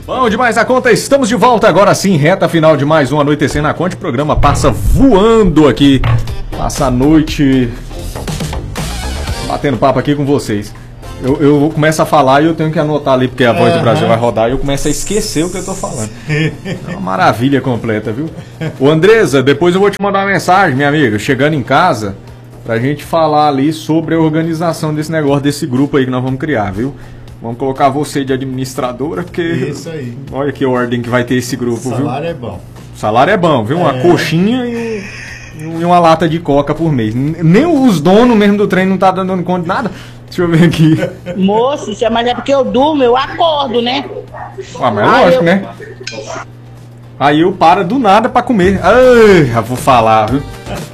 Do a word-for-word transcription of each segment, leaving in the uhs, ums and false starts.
Bom demais a conta, estamos de volta agora sim, reta final de mais um Anoitecer na Conte. O programa passa voando aqui, passa a noite batendo papo aqui com vocês. Eu, eu começo a falar e eu tenho que anotar ali, porque a voz uhum. do Brasil vai rodar e eu começo a esquecer o que eu tô falando. É uma maravilha completa, viu? Ô Andresa, depois eu vou te mandar uma mensagem, minha amiga, chegando em casa, pra gente falar ali sobre a organização desse negócio, desse grupo aí que nós vamos criar, viu? Vamos colocar você de administradora, porque... Isso aí. Olha que ordem que vai ter esse grupo, viu? O salário é bom. O salário é bom, viu? Uma é. coxinha e, e uma lata de coca por mês. Nem os donos mesmo do trem não tá dando conta de nada. Deixa eu ver aqui. Moço, mas é porque eu durmo, eu acordo, né? Ah, mas é lógico, eu... né? Aí eu paro do nada pra comer. Ai, já vou falar, viu?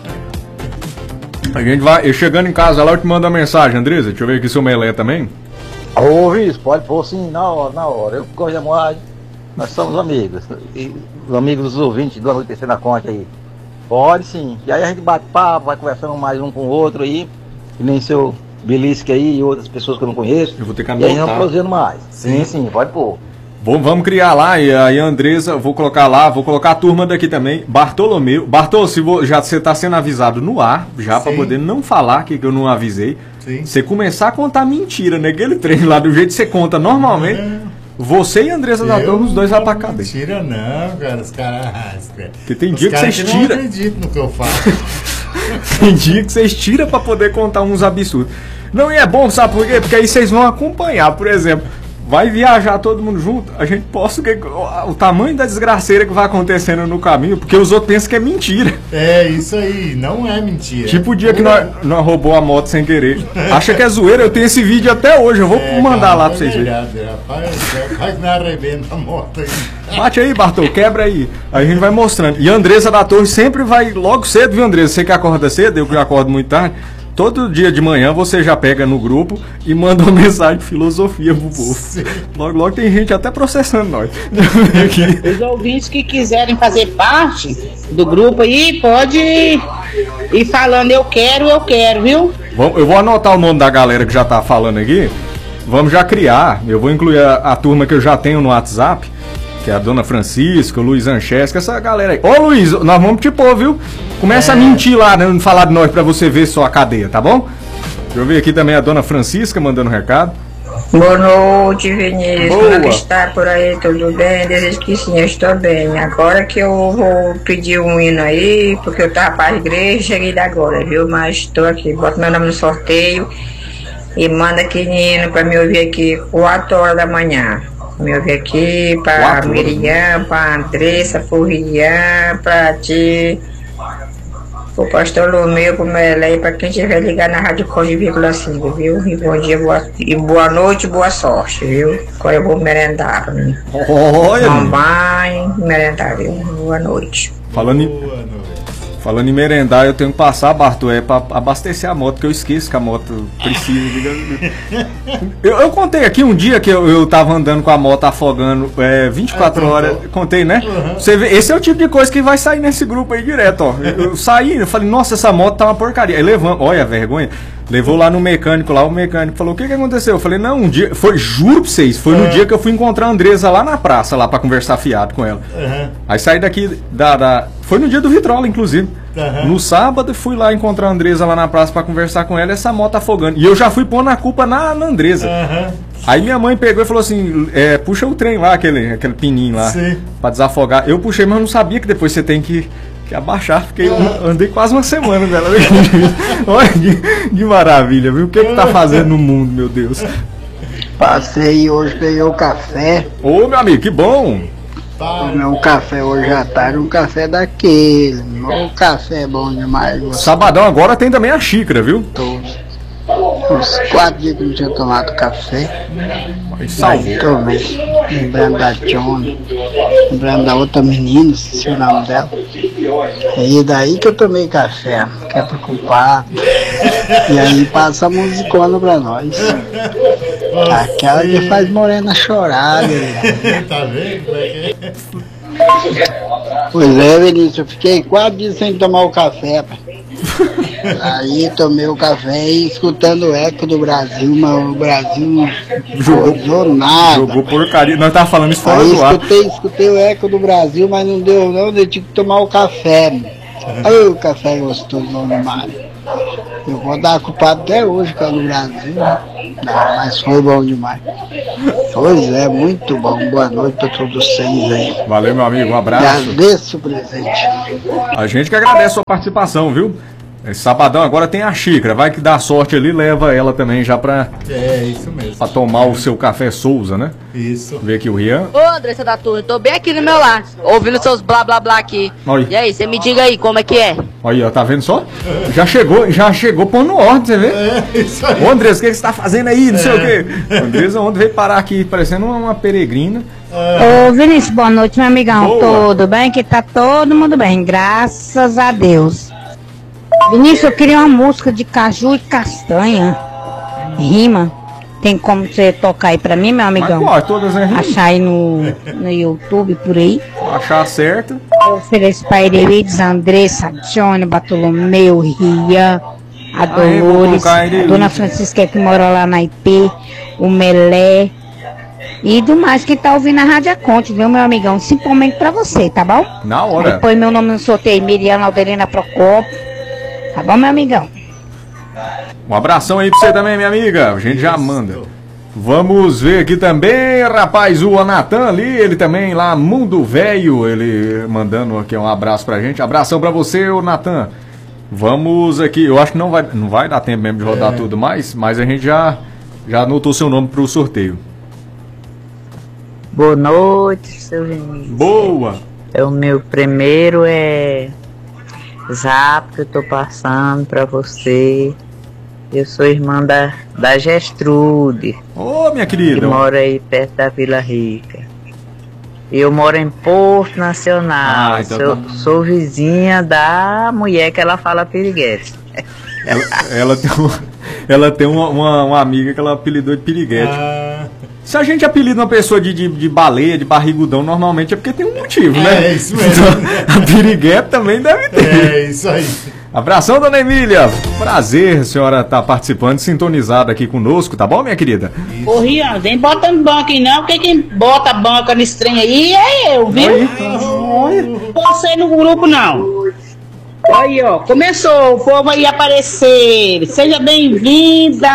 A gente vai... Eu chegando em casa lá, eu te mando a mensagem, Andresa. Deixa eu ver aqui seu melé também. Ô, Viz, pode pôr sim, na hora, na hora. Eu gosto de amor, nós somos amigos. E os amigos dos ouvintes do Anoitecer na Conte aí. Pode sim. E aí a gente bate papo, vai conversando mais um com o outro aí. Que nem seu Belisque aí e outras pessoas que eu não conheço. Eu vou ter que anotar. E aí não produzindo mais. Sim, sim, sim, pode pôr. Vamos, vamos criar lá, e aí a Andresa, vou colocar lá, vou colocar a turma daqui também. Bartolomeu. Bartol, se vo, já você está sendo avisado no ar, já para poder não falar que, que eu não avisei. Sim. Você começar a contar mentira, né? Aquele trem lá, do jeito que você conta normalmente, é. você e a Andresa da turma, os dois vão pra cadeia. Mentira não, cara, os caras... Porque tem dia que vocês tiram. Eu não acredito no que eu faço. Tem dia que vocês tiram pra poder contar uns absurdos. Não, e é bom, sabe por quê? Porque aí vocês vão acompanhar, por exemplo... Vai viajar todo mundo junto, a gente posta o, que, o, o tamanho da desgraceira que vai acontecendo no caminho, porque os outros pensam que é mentira. É, isso aí, não é mentira. Tipo o dia que nós, nós roubou a moto sem querer. Acha que é zoeira, eu tenho esse vídeo até hoje, eu vou é, mandar cara, lá pra vocês verem. Rapaz, me arrebenta a moto aí. Bate aí, Bartol, quebra aí. Aí a gente vai mostrando. E a Andresa da Torre sempre vai logo cedo, viu, Andresa? Você que acorda cedo, eu que acordo muito tarde. Todo dia de manhã você já pega no grupo e manda uma mensagem de filosofia pro povo. Sim. Logo, logo tem gente até processando nós. Os ouvintes que quiserem fazer parte do grupo aí, pode ir falando eu quero, eu quero, viu? Eu vou anotar o nome da galera que já tá falando aqui. Vamos já criar. Eu vou incluir a, a turma que eu já tenho no WhatsApp, que é a Dona Francisca, o Luiz Anchesca, essa galera aí. Ô Luiz, nós vamos te pôr, viu? Começa é. a mentir lá, né? Não falar de nós pra você ver só a cadeia, tá bom? Deixa eu ver aqui também a Dona Francisca mandando um recado. Boa noite, Vinícius. Como é que está por aí? Tudo bem? Desejo que sim, eu estou bem. Agora que eu vou pedir um hino aí, porque eu tava para a igreja, cheguei de agora, viu? Mas estou aqui, bota meu nome no sorteio e manda aquele hino pra me ouvir aqui quatro horas da manhã. Me ouvir aqui para Miriam, para Andressa, para o Rian, para ti, para o pastor Lomeu, para o Melé e para quem estiver ligado na Rádio Conde vírgula cinco, viu? E bom dia, boa, e boa noite, boa sorte, viu? Agora eu vou merendar para mim. Olha! Mamãe, merendar, viu? Boa noite. Falando em... Falando em merendar, eu tenho que passar, Bartô, é pra abastecer a moto, que eu esqueço que a moto precisa. eu, eu contei aqui um dia que eu, eu tava andando com a moto afogando é, vinte e quatro horas. Contei, né? Uhum. Você vê, esse é o tipo de coisa que vai sair nesse grupo aí direto, ó. Eu, eu saí, eu falei, nossa, essa moto tá uma porcaria. Aí levando, olha a vergonha. Levou lá no mecânico, lá o mecânico falou, o que que aconteceu? Eu falei, não, um dia, foi, juro pra vocês, foi uhum. no dia que eu fui encontrar a Andresa lá na praça, lá pra conversar fiado com ela. Uhum. Aí saí daqui, da, da, foi no dia do Vitrola, inclusive. Uhum. No sábado, fui lá encontrar a Andresa lá na praça pra conversar com ela, essa moto afogando. E eu já fui pondo a culpa na, na Andresa. Uhum. Aí minha mãe pegou e falou assim, é, puxa o trem lá, aquele, aquele pininho lá, sim, pra desafogar. Eu puxei, mas eu não sabia que depois você tem que... que abaixar, fiquei, andei quase uma semana dela. Olha que, que maravilha, viu? O que que tá fazendo no mundo, meu Deus? Passei hoje, peguei o café. Ô, meu amigo, que bom! Tomei um café hoje à tarde, um café daquele. O café é bom demais. Sabadão agora tem também a xícara, viu? Todos. Uns quatro dias que não tinha tomado café. Salve. Tomei. Lembrando da Johnny. Lembrando da outra menina, esqueci o nome dela. E daí que eu tomei café, que é preocupado. E aí passa a musicona pra nós. Aquela que faz morena chorar, galera. Tá vendo como é que é? Pois é, Vinícius, eu fiquei quatro dias sem tomar o café, pai. Aí tomei o café e escutando o eco do Brasil, mas o Brasil não jogou nada. Jogou porcaria. Nós tava falando isso fora Aí do ar. escutei, escutei o eco do Brasil, mas não deu não, eu tive que tomar o café. Aí o café gostoso demais. Eu vou dar culpado até hoje com a do Brasil, né? Não, mas foi bom demais. Pois é, muito bom. Boa noite para todos vocês aí. Valeu, meu amigo, um abraço. Agradeço o presente. A gente que agradece a sua participação, viu? Esse sabadão agora tem a xícara, vai que dá sorte ali, leva ela também já pra, É, isso mesmo. pra tomar o seu café Souza, né? Isso. Vê aqui o Rian. Ô, Andressa da Turma, tô bem aqui no meu lado, ouvindo seus blá blá blá aqui. Oi. E aí, você me diga aí, como é que é? Olha aí, ó, tá vendo só? Já chegou, já chegou pondo ordem, você vê? É, isso aí. Ô, Andressa, o que, que você tá fazendo aí? Não sei o quê. O Andressa ontem veio parar aqui, parecendo uma, uma peregrina. Ô Vinícius, boa noite, meu amigão. Boa. Tudo bem? Que tá todo mundo bem, graças a Deus. Vinícius, eu queria uma música de caju e castanha. Rima. Tem como você tocar aí pra mim, meu amigão? Mas, pô, todas as rimas. Achar aí no, no YouTube, por aí. Achar certo. Eu ofereço pra Eurides, Andressa, Johnny, Bartolomeu, Rian, a Aí, vou Dolores, colocar a Eurides. Dona Francisca que mora lá na I P, o Melé. E do mais, quem tá ouvindo a Rádio Conte, viu, meu amigão? Principalmente pra você, tá bom? Na Aí hora. põe meu nome no sorteio, Miriana Aldelina Procopio. Tá bom, meu amigão? Um abração aí pra você também, minha amiga. A gente já manda. Vamos ver aqui também, rapaz, o Natan ali, ele também lá, Mundo Velho, ele mandando aqui um abraço pra gente. Abração pra você, ô Natan. Vamos aqui, eu acho que não vai, não vai dar tempo mesmo de rodar É. tudo mais, mas a gente já, já anotou seu nome pro sorteio. Boa noite, seu Vinícius. Boa! É o meu primeiro é zap que eu tô passando pra você. Eu sou irmã da, da Gestrude, Ô, minha que querida. mora aí perto da Vila Rica. Eu moro em Porto Nacional. Ah, então sou, tá. sou vizinha da mulher que ela fala piriguete. Ela, ela tem, uma, ela tem uma, uma, uma amiga que ela apelidou de piriguete. Ah, Se a gente apelida uma pessoa de, de, de baleia, de barrigudão, normalmente é porque tem um motivo, né? É, isso mesmo. Então, a piriguete também deve ter. é isso aí. Abração, dona Emília. Prazer, a senhora tá participando, sintonizada aqui conosco, tá bom, minha querida? Ô Rian, vem botando banca aí não, porque quem bota banca nesse trem aí é eu, viu? Você no grupo não. Aí, ó, começou, o povo aí aparecer. Seja bem-vinda!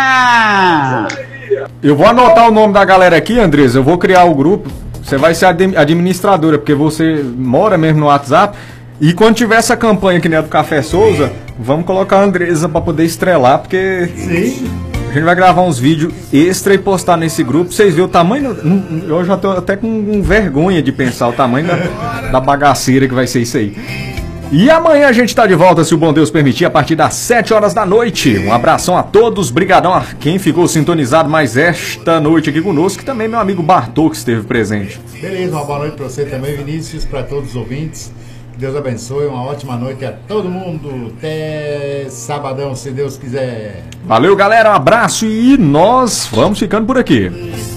Eu vou anotar o nome da galera aqui, Andresa. Eu vou criar o grupo. Você vai ser admi- administradora, porque você mora mesmo no WhatsApp. E quando tiver essa campanha que nem a do Café Souza, vamos colocar a Andresa pra poder estrelar, porque Sim. a gente vai gravar uns vídeos extra e postar nesse grupo. Vocês verem o tamanho. do- Eu já tô até com vergonha de pensar o tamanho da, da bagaceira que vai ser isso aí. E amanhã a gente tá de volta, se o bom Deus permitir, a partir das sete horas da noite. Um abração a todos, brigadão a quem ficou sintonizado mais esta noite aqui conosco, e também meu amigo Bartô, que esteve presente. Beleza, uma boa noite pra você também, Vinícius, pra todos os ouvintes. Que Deus abençoe, uma ótima noite a todo mundo. Até sabadão, se Deus quiser. Valeu, galera, um abraço e nós vamos ficando por aqui.